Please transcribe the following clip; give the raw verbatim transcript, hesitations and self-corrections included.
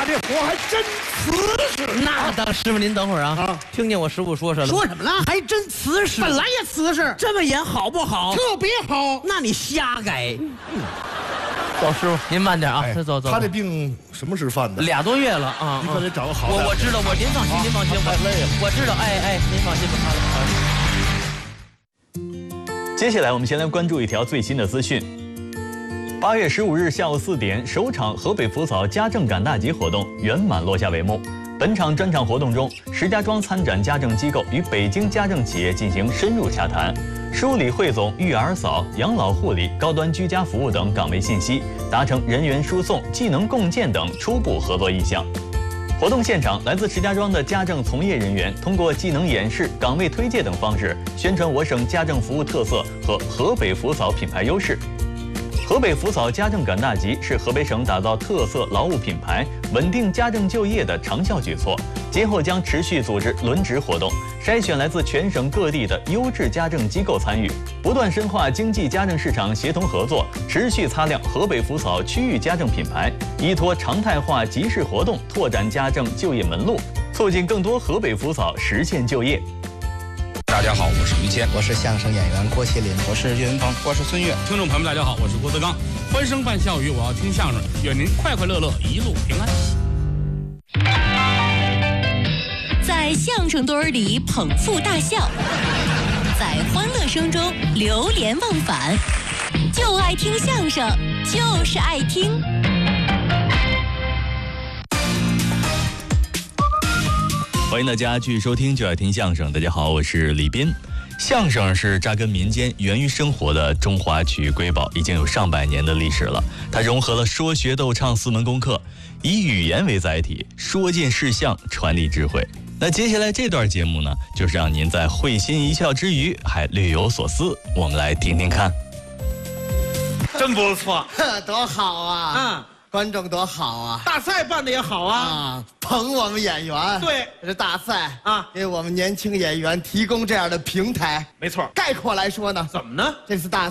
打这活还真瓷实。 那当师傅您等会儿啊，啊听见我师傅说什么？ 说什么了？ 还真瓷实， 本来也瓷实， 这么演好不好？ 特别好。 那你瞎改。嗯走，师傅您慢点啊，走走走。 他这病什么时犯的？ 俩多月了啊， 你可得找个好。 我我知道，我您放心，您放心， 太累了。 我知道，哎哎，您放心吧，好。 接下来我们先来关注一条最新的资讯。八月十五日下午四点，首场河北福嫂家政赶大集活动圆满落下帷幕。本场专场活动中，石家庄参展家政机构与北京家政企业进行深入洽谈，梳理汇总育儿嫂、养老护理、高端居家服务等岗位信息，达成人员输送、技能共建等初步合作意向。活动现场，来自石家庄的家政从业人员通过技能演示、岗位推介等方式，宣传我省家政服务特色和河北福嫂品牌优势。河北福嫂家政赶大集是河北省打造特色劳务品牌、稳定家政就业的长效举措。今后将持续组织轮值活动，筛选来自全省各地的优质家政机构参与，不断深化经济家政市场协同合作，持续擦亮河北福嫂区域家政品牌，依托常态化集市活动，拓展家政就业门路，促进更多河北福嫂实现就业。 大家好，我是于谦， 我是相声演员郭麒麟， 我是岳云鹏， 我是孙越。 听众朋友们，大家好，我是郭德纲。欢声伴笑语，我要听相声，愿您快快乐乐，一路平安。 在相声堆儿里捧腹大笑，在欢乐声中流连忘返，就爱听相声，就是爱听。 欢迎大家继续收听就爱听相声。大家好，我是李斌。相声是扎根民间、源于生活的中华曲艺瑰宝，已经有上百年的历史了。它融合了说学逗唱四门功课，以语言为载体，说尽事项，传递智慧。那接下来这段节目呢，就是让您在会心一笑之余，还略有所思。我们来听听看。 真不错， 多好啊！ 嗯。 观众多好啊！ 大赛办的也好啊！ 啊，捧我们演员。 对， 这大赛啊， 给我们年轻演员提供这样的平台。 没错， 概括来说呢， 怎么呢？ 这次大